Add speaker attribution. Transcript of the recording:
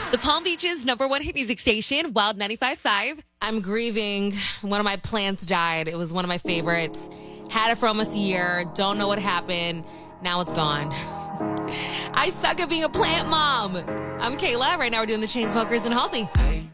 Speaker 1: The Palm Beach's #1 hit music station, Wild 95.5.
Speaker 2: I'm grieving. One of my plants died. It was one of my favorites. Had it for almost a year. Don't know what happened. Now it's gone. I suck at being a plant mom. I'm Kayla. Right now we're doing the Chainsmokers and Halsey.